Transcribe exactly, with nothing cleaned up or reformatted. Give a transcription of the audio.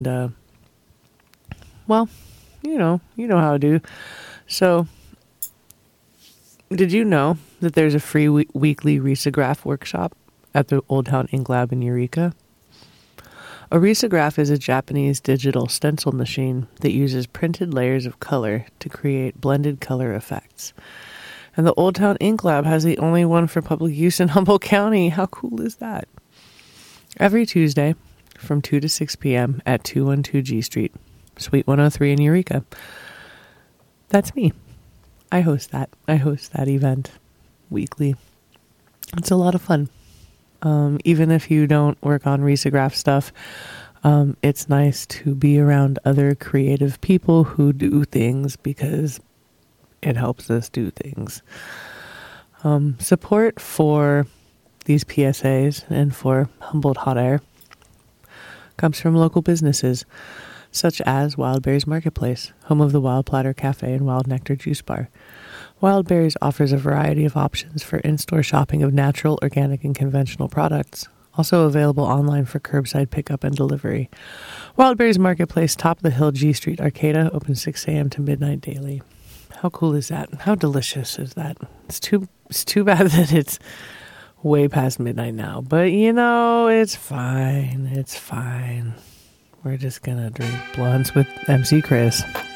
uh, well, you know, you know how to do. So, did you know that there's a free we- weekly risograph workshop at the Old Town Ink Lab in Eureka? A risograph is a Japanese digital stencil machine that uses printed layers of color to create blended color effects. And the Old Town Ink Lab has the only one for public use in Humboldt County. How cool is that? Every Tuesday from two to six p.m. at two one two G Street, Suite one oh three in Eureka. That's me. I host that. I host that event weekly. It's a lot of fun. Um, even if you don't work on risograph stuff, um, it's nice to be around other creative people who do things because it helps us do things. Um, support for these P S As and for Humboldt Hot Air comes from local businesses such as Wild Berries Marketplace, home of the Wild Platter Cafe and Wild Nectar Juice Bar. Wild Berries offers a variety of options for in-store shopping of natural, organic, and conventional products. Also available online for curbside pickup and delivery. Wild Berries Marketplace, top of the hill, G Street, Arcata, open six a.m. to midnight daily. How cool is that? How delicious is that? It's too it's too bad that it's way past midnight now. But, you know, it's fine. It's fine. We're just going to drink blunts with M C Chris.